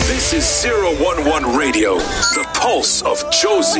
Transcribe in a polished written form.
This is 011 Radio, the pulse of Jozi.